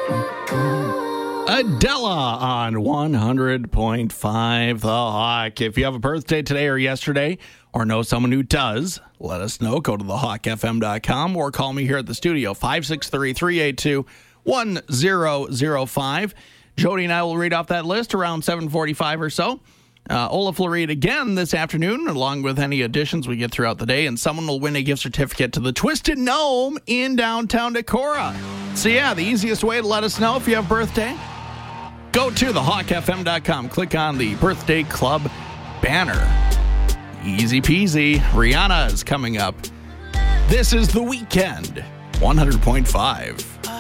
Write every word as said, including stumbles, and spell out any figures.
Adela on one hundred point five The Hawk. If you have a birthday today or yesterday or know someone who does, let us know. Go to the hawk f m dot com or call me here at the studio, five six three, three eight two, one zero zero five. Jody and I will read off that list around seven forty-five or so. Uh, Olaf will read again this afternoon, along with any additions we get throughout the day, and someone will win a gift certificate to the Twisted Gnome in downtown Decorah. So yeah, the easiest way to let us know if you have a birthday, go to the hawk f m dot com. Click on the Birthday Club banner. Easy peasy. Rihanna is coming up. This is The Weeknd, one hundred point five.